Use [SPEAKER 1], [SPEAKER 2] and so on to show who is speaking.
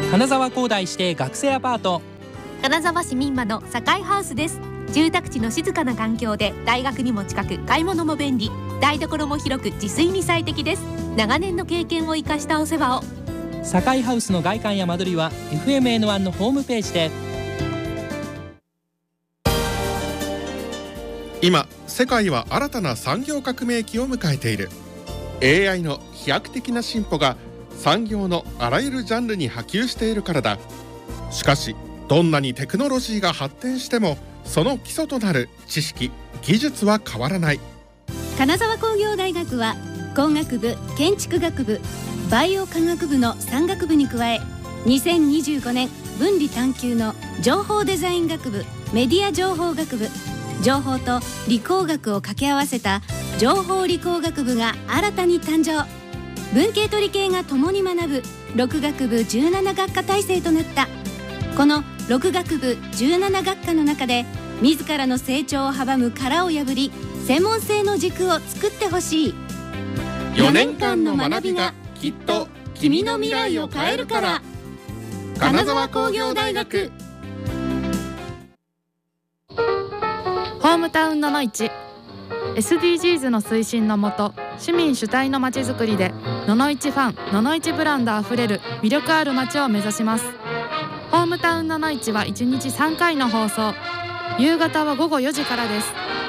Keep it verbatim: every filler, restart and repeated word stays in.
[SPEAKER 1] 金沢工大指定学生アパート、
[SPEAKER 2] 金沢市民間の堺ハウスです。住宅地の静かな環境で大学にも近く買い物も便利、台所も広く自炊に最適です。長年の経験を生かしたお世話を。
[SPEAKER 1] 堺ハウスの外観や間取りは エフエムエヌワン のホームページで。
[SPEAKER 3] 今世界は新たな産業革命期を迎えている。 エーアイ の飛躍的な進歩が産業のあらゆるジャンルに波及しているからだ。しかしどんなにテクノロジーが発展してもその基礎となる知識・技術は変わらない。
[SPEAKER 4] 金沢工業大学は工学部、建築学部、バイオ科学部のさん学部に加え、にせんにじゅうごねん分離探究の情報デザイン学部、メディア情報学部、情報と理工学を掛け合わせた情報理工学部が新たに誕生。文系と理系が共に学ぶろく学部じゅうなな学科体制となった。このろく学部じゅうなな学科の中で自らの成長を阻む殻を破り、専門性の軸を作ってほしい。
[SPEAKER 3] よねんかんの学びがきっと君の未来を変えるから。金沢工業大学。
[SPEAKER 5] ホームタウンのの市 エスディージーズ の推進のもと、市民主体のまちづくりでのの市ファン、のの市ブランドあふれる魅力ある街を目指します。ホームタウンのの市はいちにちさんかいの放送、夕方はごごよじからです。